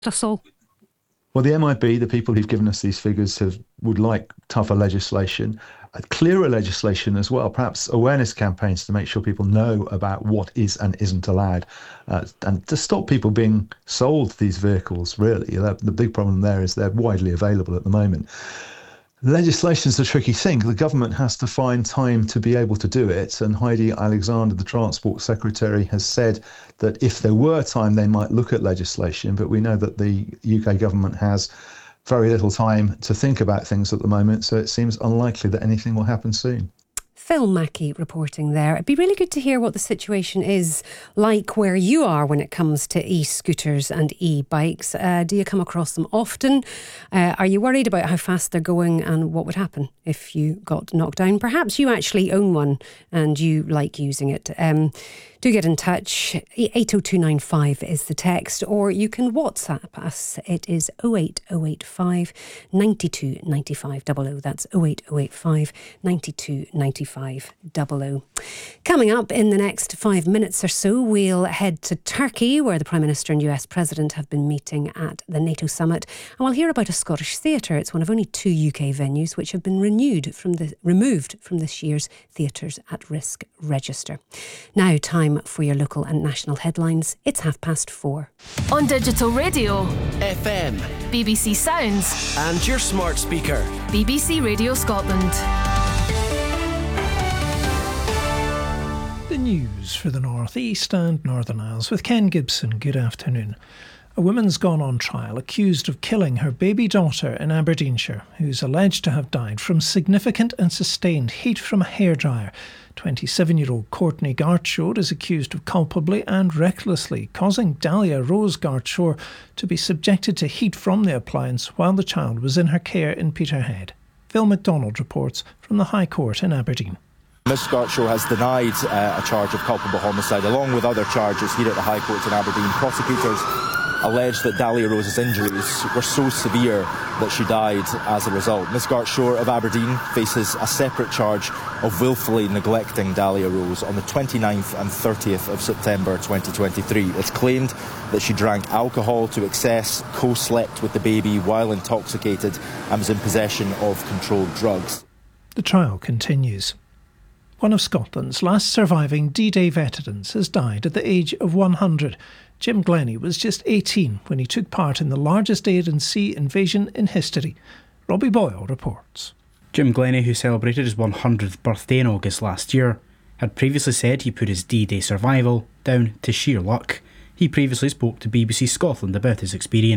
us all? Well, the MIB, the people who've given us these figures, would like tougher legislation, clearer legislation as well, perhaps awareness campaigns to make sure people know about what is and isn't allowed, and to stop people being sold these vehicles, really. The big problem there is they're widely available at the moment. Legislation is a tricky thing. The government has to find time to be able to do it. And Heidi Alexander, the Transport Secretary, has said that if there were time, they might look at legislation. But we know that the UK government has very little time to think about things at the moment. So it seems unlikely that anything will happen soon. Phil Mackey reporting there. It'd be really good to hear what the situation is like where you are when it comes to e-scooters and e-bikes. Do you come across them often? Are you worried about how fast they're going and what would happen if you got knocked down? Perhaps you actually own one and you like using it. Do get in touch. 80295 is the text, or you can WhatsApp us. It is 08085 92 95 00. That's 08085 92 95 00. Coming up in the next 5 minutes or so, we'll head to Turkey, where the Prime Minister and US President have been meeting at the NATO summit. And we'll hear about a Scottish theatre. It's one of only 2 UK venues which have been removed from this year's Theatres at Risk register. Now, time for your local and national headlines. It's 4:30. On digital radio, FM, BBC Sounds, and your smart speaker, BBC Radio Scotland. The news for the North East and Northern Isles with Ken Gibson. Good afternoon. A woman's gone on trial accused of killing her baby daughter in Aberdeenshire, who's alleged to have died from significant and sustained heat from a hairdryer. 27-year-old Courtney Gartshaw is accused of culpably and recklessly causing Dahlia Rose Gartshaw to be subjected to heat from the appliance while the child was in her care in Peterhead. Phil MacDonald reports from the High Court in Aberdeen. Ms Gartshaw has denied a charge of culpable homicide, along with other charges here at the High Court in Aberdeen. Prosecutors alleged that Dahlia Rose's injuries were so severe that she died as a result. Ms Gartshaw of Aberdeen faces a separate charge of wilfully neglecting Dahlia Rose on the 29th and 30th of September 2023. It's claimed that she drank alcohol to excess, co-slept with the baby while intoxicated, and was in possession of controlled drugs. The trial continues. One of Scotland's last surviving D-Day veterans has died at the age of 100. Jim Glennie was just 18 when he took part in the largest air and sea invasion in history. Robbie Boyle reports. Jim Glennie, who celebrated his 100th birthday in August last year, had previously said he put his D-Day survival down to sheer luck. He previously spoke to BBC Scotland about his experience.